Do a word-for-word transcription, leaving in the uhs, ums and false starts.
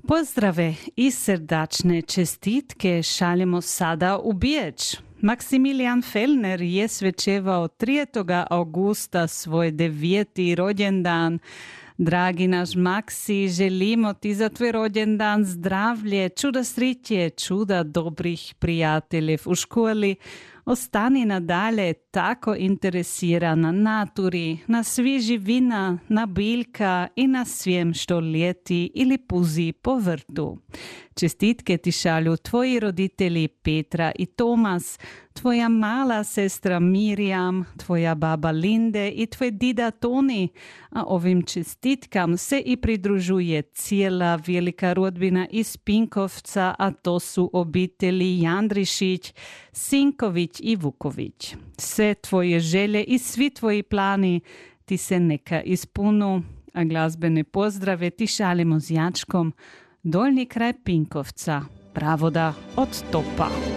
Pozdrave i srdačne čestitke šaljemo sada u Biječ. Maksimilijan Fellner je svečevao tridesetog augusta svoj deveti rođendan. Dragi naš Maksi, želimo ti za tvoj rođendan zdravlje, čuda sreće, čuda dobrih prijateljev u školi. Ostani nadalje tako interesiran na naturi, na sviži vina, na biljka i na svjem što ljeti ili puzi po vrtu. Čestitke ti šalju tvoji roditelji Petra i Tomas, tvoja mala sestra Mirjam, tvoja baba Linde i tvoj dida Toni, a ovim čestitkam se i pridružuje cijela velika rodbina iz Pinkovca, a to su obitelji Jandrišić, Sinković i Vuković. Sve tvoje želje i svi tvoji plani ti se neka ispunu, a glazbene pozdrave ti šaljemo s Jačkom, Dolnji kraj Pinkovca, pravoda od topa.